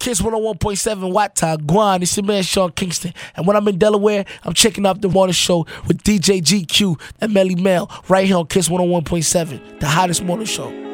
Kiss 101.7 Watt Time, Guan. It's your man Sean Kingston. And when I'm in Delaware, I'm checking out the morning show with DJ GQ and Melly Mel right here on Kiss 101.7, the hottest morning show.